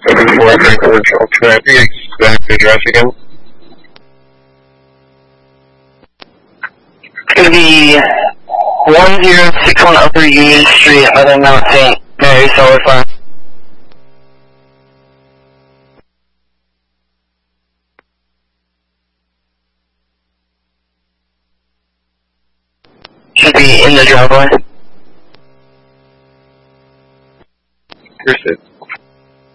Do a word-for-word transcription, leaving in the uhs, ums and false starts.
seventy-four Franklin Trail. Can I have the exact address again? It's going to be one zero six one Upper Union Street, Mother Mount Saint Mary Solar Farm. Should be in the driveway. Here's it.